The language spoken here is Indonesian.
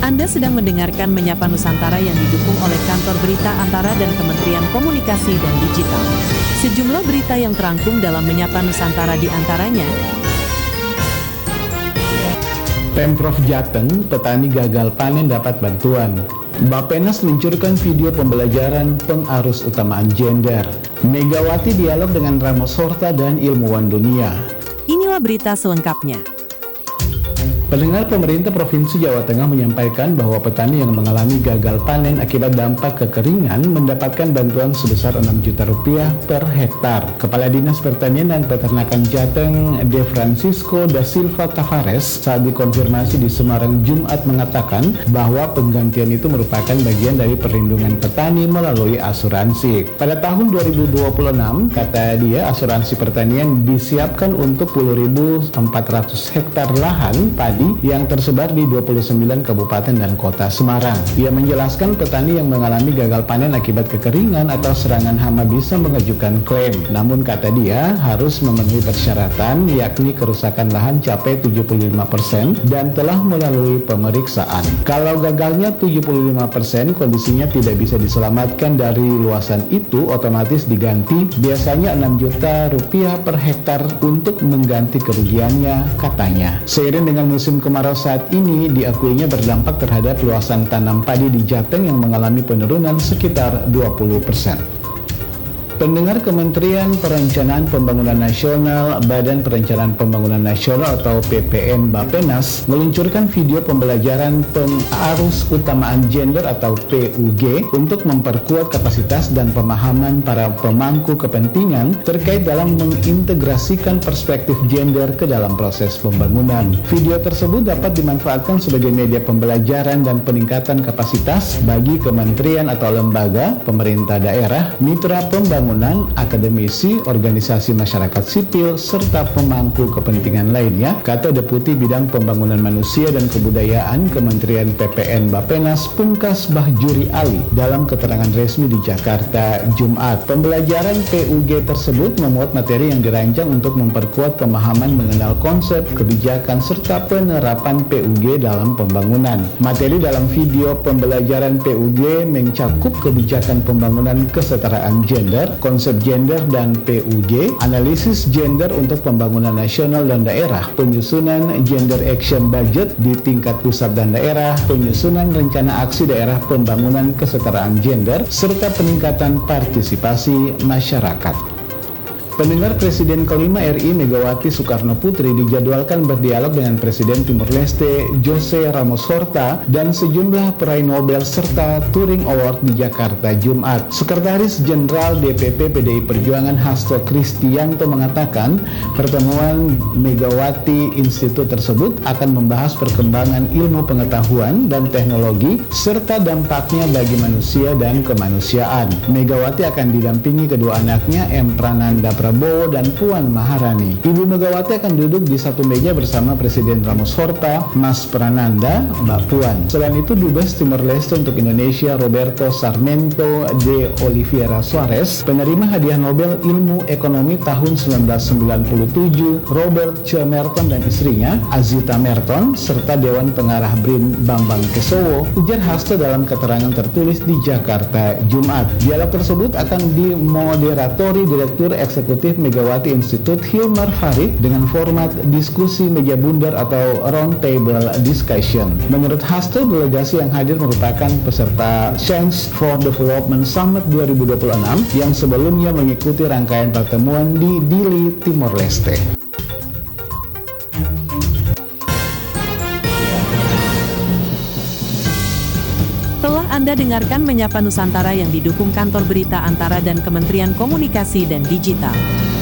Anda sedang mendengarkan Menyapa Nusantara yang didukung oleh Kantor Berita Antara dan Kementerian Komunikasi dan Digital. Sejumlah berita yang terangkum dalam Menyapa Nusantara di antaranya. Pemprov Jateng, petani gagal panen dapat bantuan. Bappenas luncurkan video pembelajaran pengarus utamaan gender. Megawati dialog dengan Ramos Horta dan ilmuwan dunia. Inilah berita selengkapnya. Pendengar, pemerintah Provinsi Jawa Tengah menyampaikan bahwa petani yang mengalami gagal panen akibat dampak kekeringan mendapatkan bantuan sebesar 6 juta rupiah per hektar. Kepala Dinas Pertanian dan Peternakan Jateng, De Francisco da Silva Tavares, saat dikonfirmasi di Semarang Jumat mengatakan bahwa penggantian itu merupakan bagian dari perlindungan petani melalui asuransi. Pada tahun 2026, kata dia, asuransi pertanian disiapkan untuk 10.400 hektar lahan padi yang tersebar di 29 kabupaten dan kota Semarang. Ia menjelaskan petani yang mengalami gagal panen akibat kekeringan atau serangan hama bisa mengajukan klaim. Namun kata dia harus memenuhi persyaratan, yakni kerusakan lahan capai 75% dan telah melalui pemeriksaan. Kalau gagalnya 75%, kondisinya tidak bisa diselamatkan dari luasan itu, otomatis diganti, biasanya 6 juta rupiah per hektar untuk mengganti kerugiannya, katanya. Seiring dengan musim kemarau saat ini, diakuinya berdampak terhadap luasan tanam padi di Jateng yang mengalami penurunan sekitar 20%. Pendengar, Kementerian Perencanaan Pembangunan Nasional, Badan Perencanaan Pembangunan Nasional atau PPN Bappenas meluncurkan video pembelajaran pengarus utamaan gender atau PUG untuk memperkuat kapasitas dan pemahaman para pemangku kepentingan terkait dalam mengintegrasikan perspektif gender ke dalam proses pembangunan. Video tersebut dapat dimanfaatkan sebagai media pembelajaran dan peningkatan kapasitas bagi kementerian atau lembaga, pemerintah daerah, mitra pembangunan, akademisi, organisasi masyarakat sipil, serta pemangku kepentingan lainnya, kata Deputi Bidang Pembangunan Manusia dan Kebudayaan Kementerian PPN Bappenas Pungkas Bahjuri Ali dalam keterangan resmi di Jakarta Jumat. Pembelajaran PUG tersebut memuat materi yang dirancang untuk memperkuat pemahaman mengenal konsep, kebijakan, serta penerapan PUG dalam pembangunan. Materi dalam video pembelajaran PUG mencakup kebijakan pembangunan kesetaraan gender, konsep gender dan PUG, analisis gender untuk pembangunan nasional dan daerah, penyusunan gender action budget di tingkat pusat dan daerah, penyusunan rencana aksi daerah pembangunan kesetaraan gender, serta peningkatan partisipasi masyarakat. Pendengar, Presiden kelima RI Megawati Soekarno Putri dijadwalkan berdialog dengan Presiden Timur Leste Jose Ramos Horta dan sejumlah peraih Nobel serta Turing Award di Jakarta Jumat. Sekretaris Jenderal DPP PDI Perjuangan Hasto Kristianto mengatakan pertemuan Megawati Institut tersebut akan membahas perkembangan ilmu pengetahuan dan teknologi serta dampaknya bagi manusia dan kemanusiaan. Megawati akan didampingi kedua anaknya M. Prananda Prabowo dan Puan Maharani. Ibu Megawati akan duduk di satu meja bersama Presiden Ramos Horta, Mas Prananda, Mbak Puan. Selain itu, Dubes Timor Leste untuk Indonesia Roberto Sarmento de Oliveira Soares, penerima hadiah Nobel Ilmu Ekonomi tahun 1997 Robert C. Merton dan istrinya Azita Merton, serta Dewan Pengarah BRIN Bambang Kesowo, ujar Hasto dalam keterangan tertulis di Jakarta Jumat. Dialog tersebut akan dimoderatori Direktur Eksekutif Megawati Institute Hilmar Farid dengan format diskusi meja bundar atau round table discussion. Menurut Hasto, delegasi yang hadir merupakan peserta Chance for Development Summit 2026 yang sebelumnya mengikuti rangkaian pertemuan di Dili, Timor Leste. Telah Anda dengarkan Menyapa Nusantara yang didukung Kantor Berita Antara dan Kementerian Komunikasi dan Digital.